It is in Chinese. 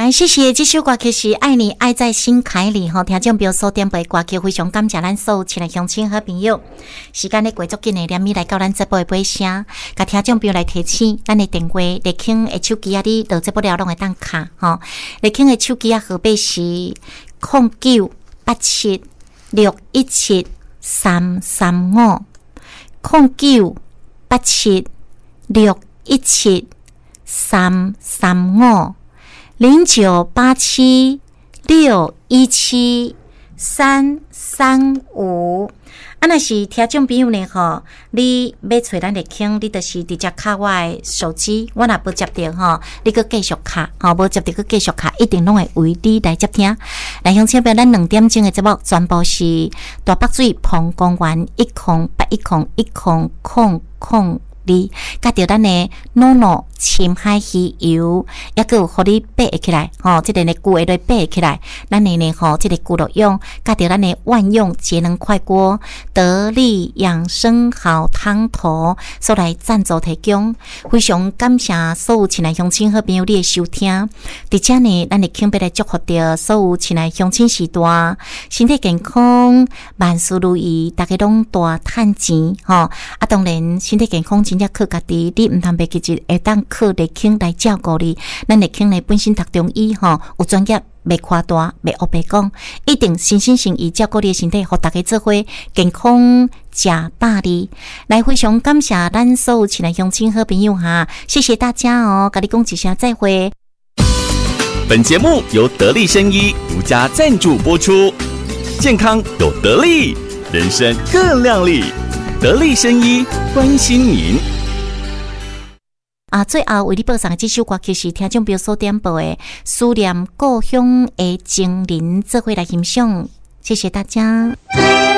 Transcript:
来，谢谢这首歌曲是爱你爱在心坎里吼，听众朋友所点播歌曲非常感谢咱所有亲爱乡亲好朋友。时间咧过足紧的，连咪来到咱节目的尾声，甲听众朋友来提醒，咱的电话立庆的手机啊，你到节目了拢会当卡吼。立庆的手机啊，号码是0987617335 0987617335 0987617335。若是听众朋友呢吼，你要找咱立庆，你就是直接卡我的手机，我若无接到吼，你搁继续卡吼，无接到搁继续卡，一定拢会为你来接听。来乡亲朋友，咱2点钟的节目全部是大北水澎公园108101002，甲着咱的诺诺深海鱼油，也个互你爬起来吼，即个呢旧的爬起来，咱的呢吼，即个骨肉用，甲着咱的万用节能快锅得力养生好汤头所来赞助提供，非常感谢所有亲爱乡亲好朋友你的收听。伫遮呢，咱立庆要来祝福着所有亲爱乡亲时代身体健康，万事如意，大家拢大赚钱吼。啊，当然身体健康真正靠家己，你毋通袂记住会当靠立庆来照顾你。咱立庆呢本身读中医吼，有专业，袂夸大，袂黑白讲，一定心心诚意照顾你的身体，互大家做伙健康吃百里。来，非常感谢咱所有亲爱乡亲好朋友哈，谢谢大家哦，甲你讲一声再会。 本节目由得力生医独家赞助播出，健康有得力，人生更亮丽。得力生医关心您。 最后为你播送的这首歌曲是听众朋友所点播的《思念故乡的情人》，做伙来欣赏，谢谢大家。